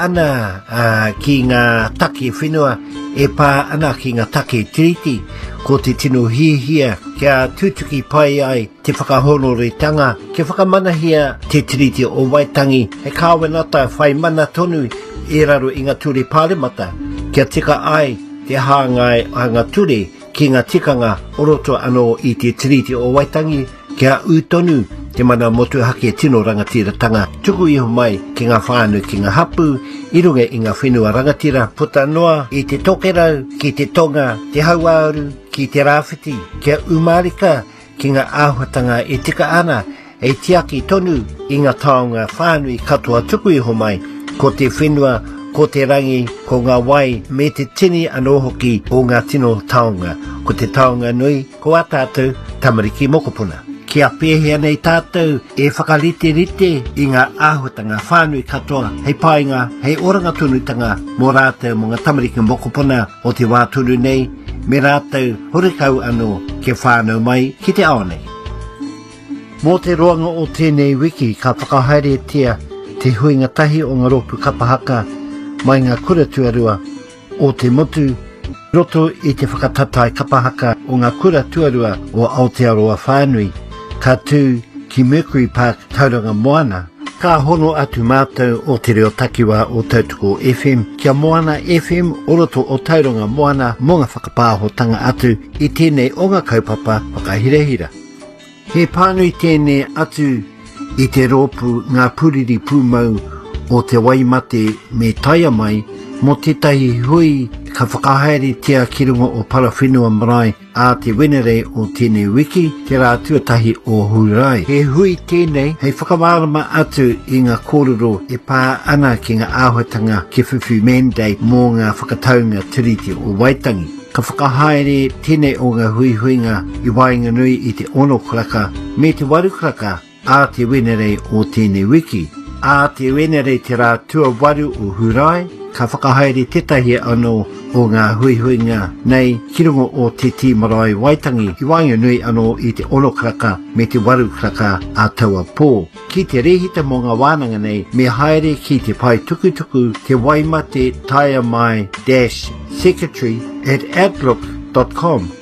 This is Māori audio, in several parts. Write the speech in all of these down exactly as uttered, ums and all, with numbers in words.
ana uh, ki ngā take whenua e pā ana ki ngā take tiriti ko te tino hihia kia tutuki pai ai te whakahonoretanga ke whakamanahia te tiriti o Waitangi he kāwenata whai mana tonu e raro i ngā ture pāremata kia tika ai te hāngai a ngā ture ki ngā tikanga oroto anō i te tiriti o Waitangi kia utonu te mana motu hake tino rangatira tanga tuku iho mai ki ngā whānu ki ngā hapu i runga i ngā whenua rangatira puta noa i te tokerau ki te tonga te hauauru ki te rāwhiti kia umarika ki ngā āhuatanga e tika ana e tiaki tonu i ngā taonga whānui katoa tuku iho mai ko te whenua ko te rangi ko ngā wai me te tini anō hoki o ngā tino taonga ko te taonga nui ko a tātou tamariki mokopuna. Kia pēhea nei tātou e whakarite rite i ngā āhuatanga whānui katoa hei pāinga, hei oranga tunutanga mō rātou mō ngā tamariki mokopuna o te wātunu nei me rātou horikau anō ke whānau mai ki te ao nei. Mō te roanga o tēnei wiki ka whakahaere tia te huinga tahi o ngā ropu kapahaka mai ngā kura tuarua o te motu roto i te whakatatai kapahaka o ngā kura tuarua o Aotearoa whānui ka tū ki Mercury Park tauranga Moana ka hono atu mātou o te reo takiwa o Tautoko F M kia Moana F M o roto o tauranga Moana mō ngā whakapāhotanga atu i tēnei o ngā kaupapa whakahirehira. He pānui tēnei atu i te rōpu ngā puriri pūmau o te waimate me taia mai mo tētahi hui ka whakahaere tia ki runga o Parawhenua Marae a te wenere o tēnei wiki te rā tuatahi o Hurai. He hui tēnei hei whakamārama atu i ngā kōrero e pā ana ki ngā āhuatanga ke whiwhi mandate mō ngā whakataunga tiriti o Waitangi. Ka whakahaere tēnei o ngā hui huinga i wainga nui i te ono kraka me te waru kraka a te wenere o tēnei wiki. A te wenere te rā tua waru o Hurai ka whakahaere tetahi anō o ngā huihuinga nei ki runga o te ti marae Waitangi i wainga nui anō i te ono kraka me te waru kraka a taua pō. Ki te rehita mō ngā wānanga nei me haere ki te pai tukutuku te waimate taia mai dash secretary at outlook dot com.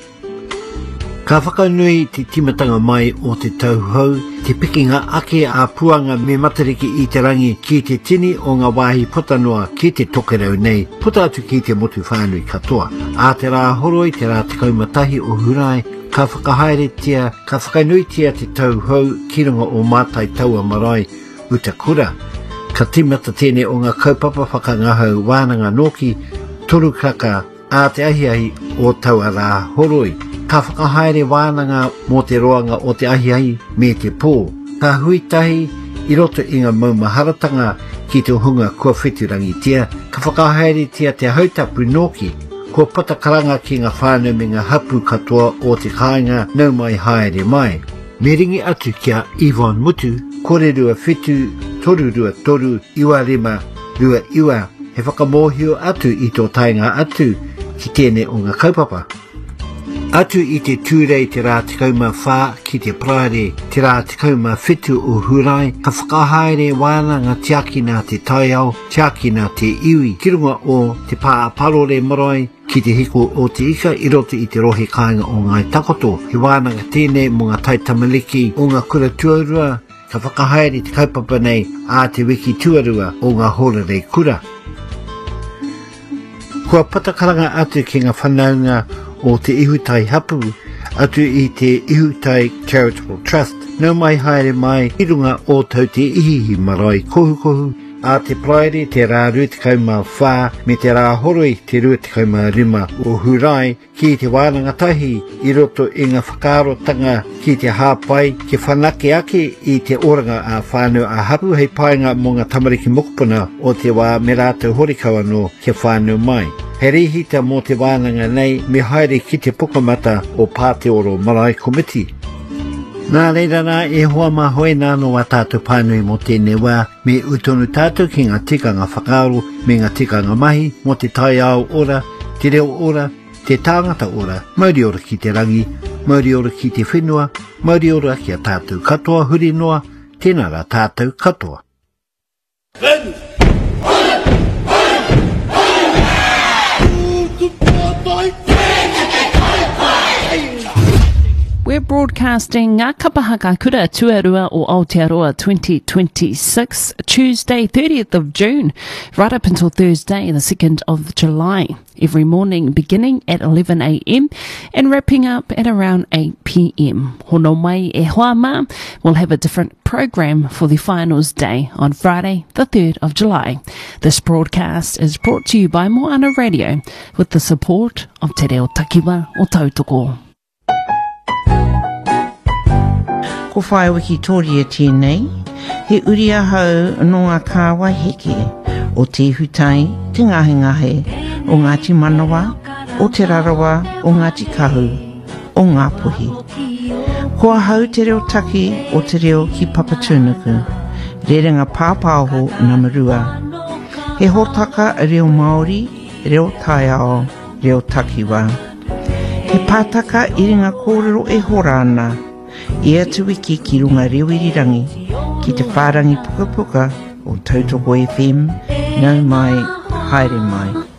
Ka whakanui te timatanga mai o te tauhou, te pikinga ake a puanga me matariki i te rangi ki te tini o ngā wāhi potanoa ki te tokerau nei, puta atu ki te motu whānui katoa. A te rā horoi te rā te kaumatahi o Hurai, ka whakahaere tia, ka whakanui tia te tauhou ki runga o mātai taua marae utakura. Ka timata tēnei o ngā kaupapa whakangahau wānanga noki, toru kraka a te ahiahi o taua rā horoi. Ka whakahaere wānanga mō te roanga o te ahiahi me te pō. Ka huitahi i roto i ngā maumaharatanga ki te hunga kua wheturangi tia. Ka whakahaere tia te hautapu noki. Kua patakaranga ki ngā whānau me ngā hapu katoa o te kāinga nau mai haere mai. Me ringi atu kia Yvonne Mutu, kore rua whetu, toru rua toru, iwa rima, rua iwa. He whakamohio atu i tō tainga atu ki tēnei o ngā kaupapa. Atu i te tūrei te rā te kauma whā ki te praere, te rā te kauma whetu o Hurai, ka whakahaere wānanga tiakina te taiao, tiakina te iwi, ki runga o te pāparore marae, ki te hiko o te ika i roto i te rohe kāinga o ngai takoto. He wānanga tēnei mō ngā taitamaliki o ngā kura tuarua, ka whakahaere te kaupapa nei a te wiki tuarua o ngā horere kura. Kua patakaranga atu ki ngā whanaunga o te ihutai hapu, atu i te ihutai Charitable Trust. Nau mai haere mai i runga o tau te ihihi marae kohu kohu, a te praere te rā ruatikau whā me te rā horoi te ruatikau rima o Hurai ki te wānanga tahi i roto i ngā whakarotanga ki te hāpai ke whanake ake i te oranga a whānau a hapu hei painga mō ngā tamariki mokopuna o te wā me rātou horikau anō ke whānau mai. He rihita mō te wānanga nei me haere ki te pukamata o Pāteoro Marae Komiti. Nā reira nā e hoa mā hoe nāno a tātou pānui mō tēnei wā me utonu tātou ki ngā tikanga whakaaro me ngā tikanga mahi mō te tai ao ora, te reo ora, te tāngata ora, mauri ora ki te rangi, mauri ora ki te whenua, mauri ora ki a tātou katoa huri noa, tēnā rā tātou katoa. Venu! broadcasting Ngā Kapahaka Kura Tuarua o Aotearoa twenty twenty-six, Tuesday thirtieth of June, right up until Thursday the second of July. Every morning beginning at eleven a m and wrapping up at around eight p m. Hono mai e hoa ma, we'll have a different program for the finals day on Friday the third of July. This broadcast is brought to you by Moana Radio with the support of Te Reo Takiwa o Tautoko. Ko whae wiki tori e tēnei, he uri ahau no ngā kāwai heke o te hutai, te ngahe ngahe, o Ngāti Manawa, o te Rarawa, o Ngāti Kahu, o Ngā Puhi. Ko ahau te reo taki o te reo ki Papatūnuku, rerenga pāpāho na marua. He hōtaka a reo Māori, reo Taiao, reo Takiwa. He pātaka i ringa kōrero e hora ana, i atu wiki ki runga rewirirangi, ki te whārangi puka puka o Tautoko F M, nau mai, haere mai.